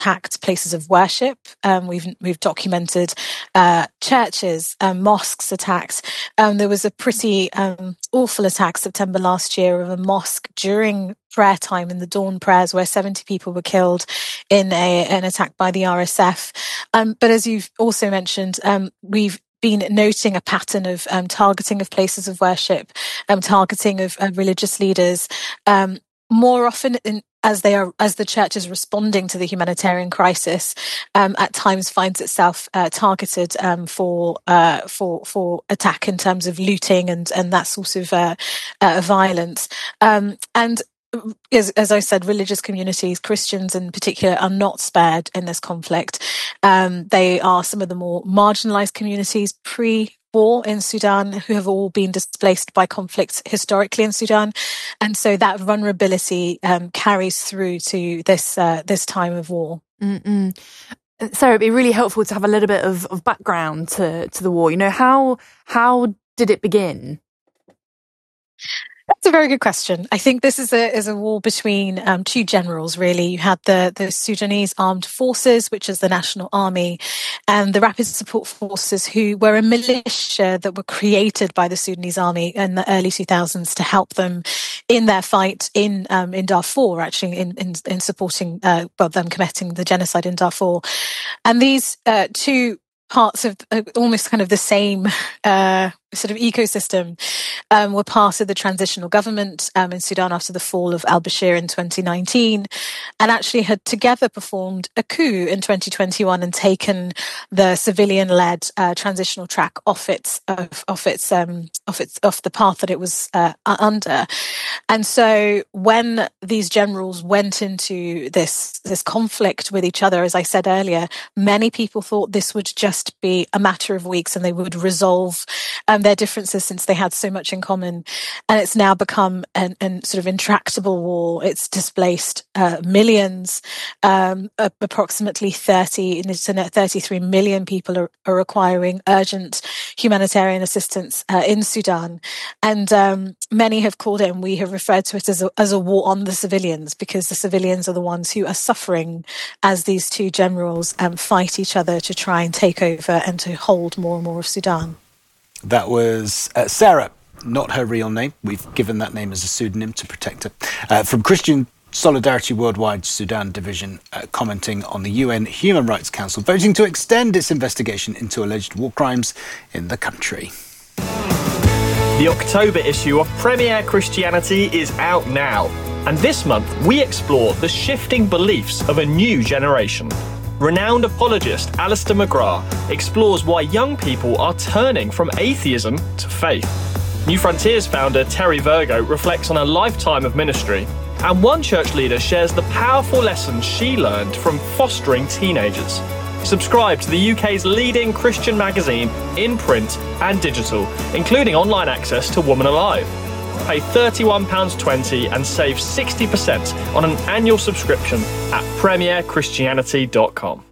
attacked places of worship. We've documented churches, mosques attacked. There was a pretty awful attack September last year of a mosque during prayer time in the dawn prayers where 70 people were killed in an attack by the RSF. But as you've also mentioned, we've been noting a pattern of targeting of places of worship, targeting of religious leaders, more often as the church is responding to the humanitarian crisis, at times finds itself targeted for attack in terms of looting and that sort of violence. And as I said, religious communities, Christians in particular, are not spared in this conflict. They are some of the more marginalized communities pre-war in Sudan who have all been displaced by conflict historically in Sudan. And so that vulnerability carries through to this time of war. Mm-mm. Sarah, it'd be really helpful to have a little bit of background to the war. How did it begin? That's a very good question. I think this is a war between two generals, really. You had the Sudanese Armed Forces, which is the National Army, and the Rapid Support Forces, who were a militia that were created by the Sudanese Army in the early 2000s to help them in their fight in Darfur, actually, in supporting them committing the genocide in Darfur. And these two parts of almost kind of the same sort of ecosystem were part of the transitional government in Sudan after the fall of al-Bashir in 2019, and actually had together performed a coup in 2021 and taken the civilian-led transitional track off the path that it was under. And so when these generals went into this conflict with each other, as I said earlier, many people thought this would just be a matter of weeks and they would resolve their differences since they had so much in common. And it's now become an sort of intractable war. It's displaced millions, approximately 33 million people are requiring urgent humanitarian assistance in Sudan. And many have called it, and we have referred to it as a war on the civilians, because the civilians are the ones who are suffering as these two generals fight each other to try and take over and to hold more and more of Sudan. That was Sarah, not her real name. We've given that name as a pseudonym to protect her. From Christian Solidarity Worldwide Sudan Division, commenting on the UN Human Rights Council voting to extend its investigation into alleged war crimes in the country. The October issue of Premier Christianity is out now. And this month, we explore the shifting beliefs of a new generation. Renowned apologist Alistair McGrath explores why young people are turning from atheism to faith. New Frontiers founder Terry Virgo reflects on a lifetime of ministry. And one church leader shares the powerful lessons she learned from fostering teenagers. Subscribe to the UK's leading Christian magazine in print and digital, including online access to Woman Alive. Pay £31.20 and save 60% on an annual subscription at premierchristianity.com.